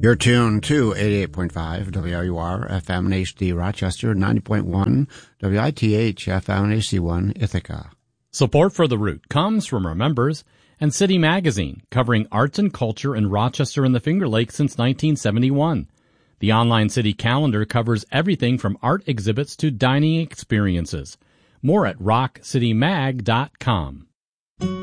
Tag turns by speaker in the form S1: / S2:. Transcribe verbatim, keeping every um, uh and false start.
S1: You're tuned to eighty-eight point five W R U R F M and H D Rochester, ninety point one W I T H F M and H D one Ithaca.
S2: Support for The Root comes from our members and City Magazine, covering arts and culture in Rochester and the Finger Lakes since nineteen seventy-one. The online city calendar covers everything from art exhibits to dining experiences. More at rock city mag dot com.